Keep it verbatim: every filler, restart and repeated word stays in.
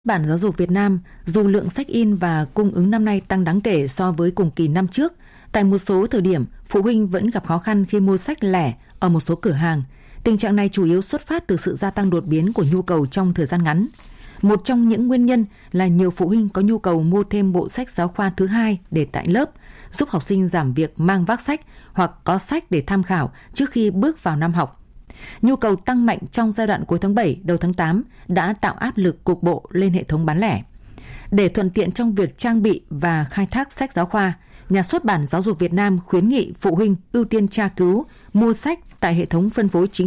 Bản Giáo dục Việt Nam, dù lượng sách in và cung ứng năm nay tăng đáng kể so với cùng kỳ năm trước, tại một số thời điểm, phụ huynh vẫn gặp khó khăn khi mua sách lẻ ở một số cửa hàng. Tình trạng này chủ yếu xuất phát từ sự gia tăng đột biến của nhu cầu trong thời gian ngắn. Một trong những nguyên nhân là nhiều phụ huynh có nhu cầu mua thêm bộ sách giáo khoa thứ hai để tại lớp, giúp học sinh giảm việc mang vác sách hoặc có sách để tham khảo trước khi bước vào năm học. Nhu cầu tăng mạnh trong giai đoạn cuối tháng bảy, đầu tháng tám đã tạo áp lực cục bộ lên hệ thống bán lẻ. Để thuận tiện trong việc trang bị và khai thác sách giáo khoa, Nhà xuất bản Giáo dục Việt Nam khuyến nghị phụ huynh ưu tiên tra cứu, mua sách tại hệ thống phân phối chính